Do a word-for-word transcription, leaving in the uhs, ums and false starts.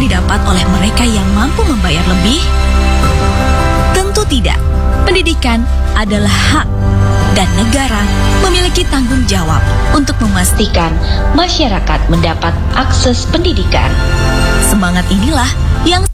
didapat oleh mereka yang mampu membayar lebih? Tentu tidak. Pendidikan adalah hak, dan negara memiliki tanggung jawab untuk memastikan masyarakat mendapat akses pendidikan. Semangat inilah yang